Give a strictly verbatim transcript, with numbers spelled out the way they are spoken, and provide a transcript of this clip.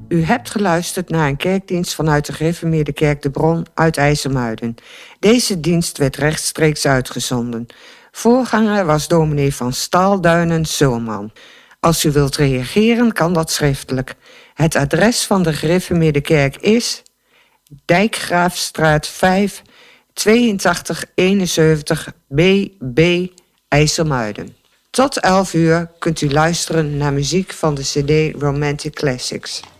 U hebt geluisterd naar een kerkdienst vanuit de Gereformeerde Kerk De Bron uit IJsselmuiden. Deze dienst werd rechtstreeks uitgezonden. Voorganger was dominee van Staalduinen-Zulman. Als u wilt reageren, kan dat schriftelijk. Het adres van de Gereformeerde Kerk is Dijkgraafstraat vijf, tweeëntachtig eenenzeventig B B, IJsselmuiden. Tot elf uur kunt u luisteren naar muziek van de cd Romantic Classics.